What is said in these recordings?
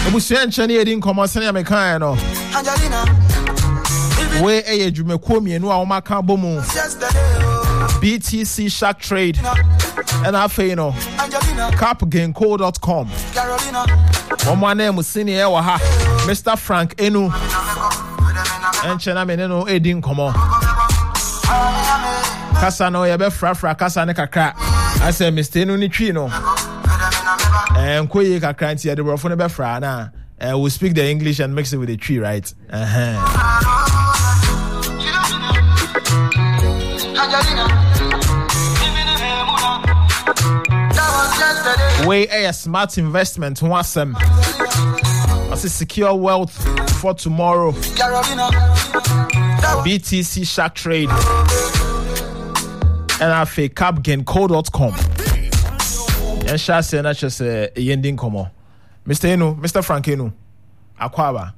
Obusian Chani Edin Commercial Mecano. Where a Jumekomi and Wamaka Bomu. BTC Shark Trade. And I say, capgainco.com. One name was Senior Waha, Mr. Frank Enu. And Chana Meneno Edin Como. Casano Yabe Frafra Casanica crack. I said, Mr. Nunichino. And Koyaka Cranty at the Rofone Befrana. And we speak the English and mix it with the tree, right? Way a smart investment, wasem. As a secure wealth for tomorrow. BTC Shark Trade. And I fake capgainco.com. And shall say not just a yending como. Mr. Enu, Mr. Frank Enu, Akwaba.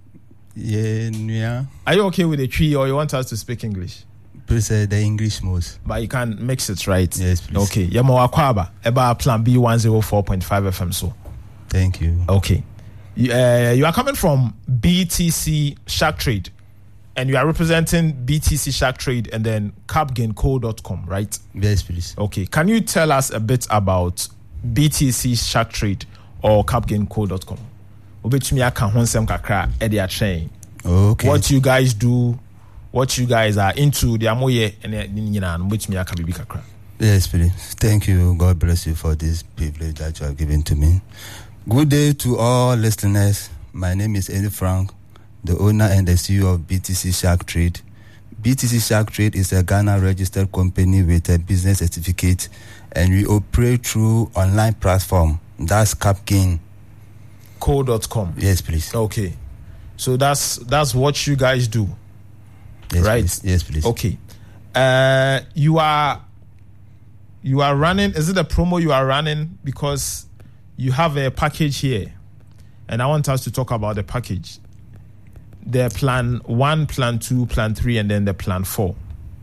Yeah. Are you okay with the tree or you want us to speak English? Please say the English most. But you can mix it, right? Yes, please. Okay. Yamo Akwaba, about plan B104.5 FM. So. Thank you. Okay. You are coming from BTC Shark Trade. And you are representing BTC Shark Trade and then capgainco.com, right? Yes, please. Okay. Can you tell us a bit about BTC Shark Trade or capgainco.com? Okay. What you guys do, what you guys are into, Yes, please. Thank you. God bless you for this privilege that you have given to me. Good day to all listeners. My name is Eddie Frank, the owner and the CEO of BTC Shark Trade. BTC Shark Trade is a Ghana registered company with a business certificate, and we operate through online platform. That's capgainco.com. Yes, please. Okay. So that's what you guys do. Yes, right? Please. Yes, please. Okay. You are running, is it a promo you are running? Because you have a package here, and I want us to talk about the package. The plan 1, plan 2, plan 3, and then the plan 4.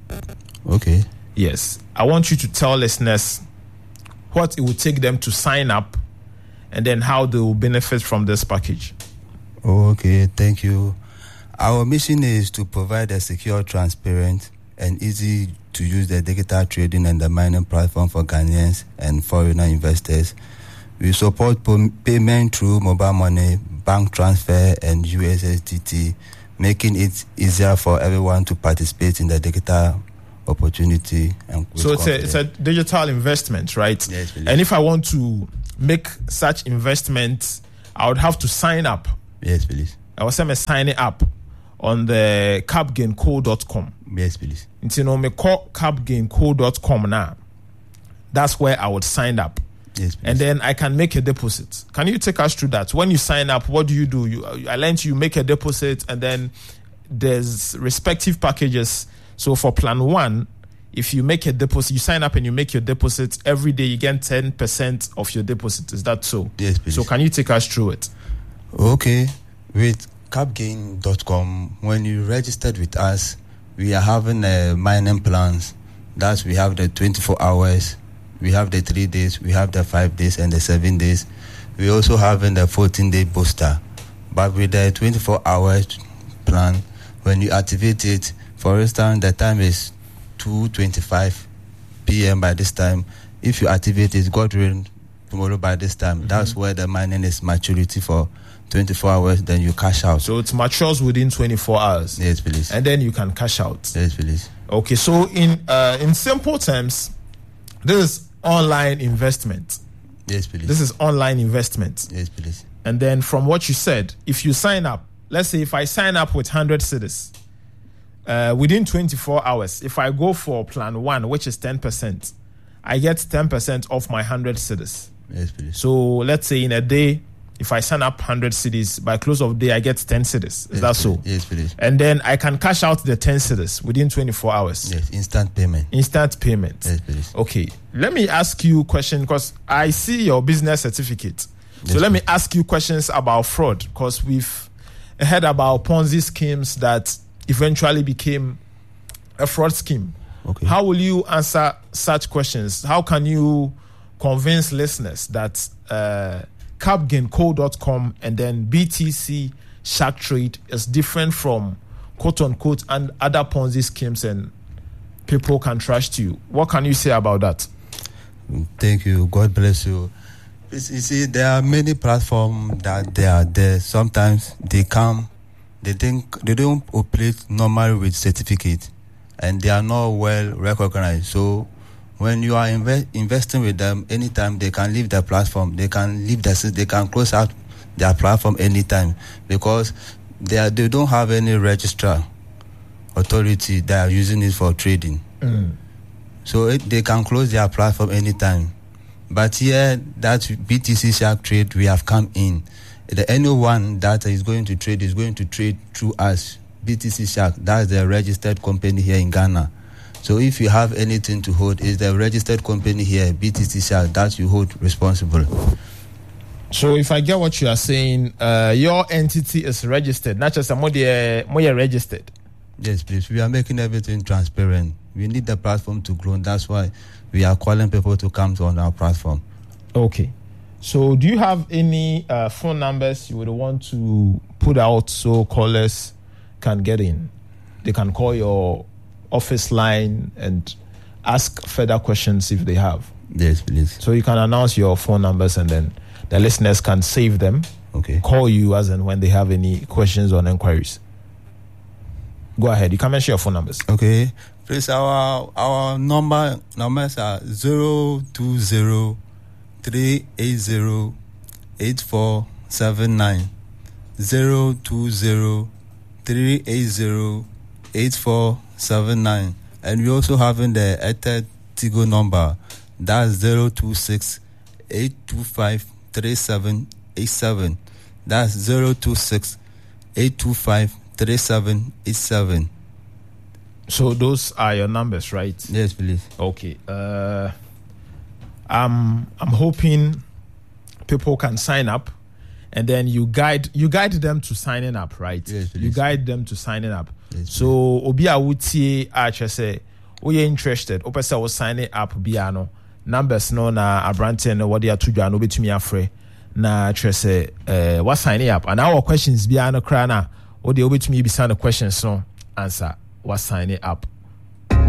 Okay. Yes. I want you to tell listeners what it will take them to sign up and then how they will benefit from this package. Okay, thank you. Our mission is to provide a secure, transparent, and easy to use the digital trading and the mining platform for Ghanaians and foreigner investors. We support payment through mobile money, bank transfer, and USSDT, making it easier for everyone to participate in the digital opportunity. So it's a digital investment, right? Yes, please. And if I want to make such investment, I would have to sign up. Yes, please. I was saying signing up on the capgainco.com. Yes, please. You know, me call capgainco.com now. That's where I would sign up. Yes, please. And then I can make a deposit. Can you take us through that? When you sign up, what do? I learned you make a deposit, and then there's respective packages. So for plan 1, if you make a deposit, you sign up and you make your deposit every day, you get 10% of your deposit. Is that so? Yes, please. So can you take us through it? Okay. With capgain.com, when you registered with us, we are having mining plans. That we have the 24 hours. We have the 3 days, we have the 5 days, and the 7 days. We also have the 14-day booster. But with the 24 hours plan, when you activate it, for instance, the time is 2:25 p.m. by this time. If you activate it, God willing, tomorrow by this time, that's where the mining is maturity for 24 hours, then you cash out. So it matures within 24 hours. Yes, please. And then you can cash out. Yes, please. Okay, so in simple terms, this is online investment. Yes, please. This is online investment. Yes, please. And then from what you said, if you sign up, let's say if I sign up with 100 cedis, within 24 hours, if I go for plan 1, which is 10%, I get 10% off my 100 cedis. Yes, please. So let's say in a day, if I sign up 100 cedis, by close of day, I get 10 cedis. Is that so? Yes, please. And then I can cash out the 10 cedis within 24 hours. Yes, instant payment. Instant payment. Yes, please. Okay. Let me ask you a question because I see your business certificate. So let me ask you questions about fraud because we've heard about Ponzi schemes that eventually became a fraud scheme. Okay. How will you answer such questions? How can you convince listeners that capgainco.com, and then BTC Shark Trade is different from quote unquote and other Ponzi schemes, and people can trust you. What can you say about that? Thank you. God bless you. You see, there are many platforms that they are there. Sometimes they come, they don't operate normal with certificate, and they are not well recognized. So when you are investing with them, anytime they can leave their platform, they can close out their platform anytime, because they don't have any registrar authority that are using it for trading. So they can close their platform anytime. But here, that BTC Shark Trade, we have come in. Anyone that is going to trade through us. BTC Shark, that's the registered company here in Ghana. So if you have anything to hold, it's the registered company here, BTC Shark, that you hold responsible. So if I get what you are saying, your entity is registered, not just more registered. Yes, please. We are making everything transparent. We need the platform to grow. That's why we are calling people to come on our platform. Okay. So do you have any phone numbers you would want to put out so callers can get in? They can call your office line and ask further questions if they have. Yes, please. So you can announce your phone numbers, and then the listeners can save them. Okay. Call you as and when they have any questions or inquiries. Go ahead. You can mention your phone numbers. Okay. Please, our numbers are 020 380 8479. 020 380 8479. And we also have in the Airtel Tigo number, that's 026 825 3787. That's 026 825 3787. So those are your numbers, right? Yes, please. Okay. I'm hoping people can sign up, and then you guide them to signing up, right? Yes, please. You guide them to signing up. Yes, so obi awutie say we interested. Opesa was signing up biano numbers no na abrante no what they are to do no betumi afre na say what signing up, and our questions biano krana or the obetumi be sign questions no answer what signing up.